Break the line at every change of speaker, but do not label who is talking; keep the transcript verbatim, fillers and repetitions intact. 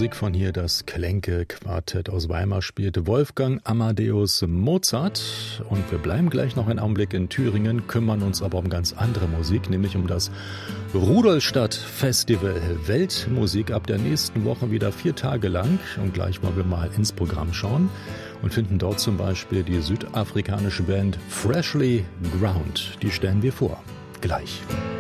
Musik von hier, das Klenke-Quartett aus Weimar spielte Wolfgang Amadeus Mozart. Und wir bleiben gleich noch einen Augenblick in Thüringen, kümmern uns aber um ganz andere Musik, nämlich um das Rudolstadt-Festival. Weltmusik ab der nächsten Woche wieder vier Tage lang. Und gleich wollen wir mal ins Programm schauen und finden dort zum Beispiel die südafrikanische Band Freshly Ground. Die stellen wir vor. Gleich.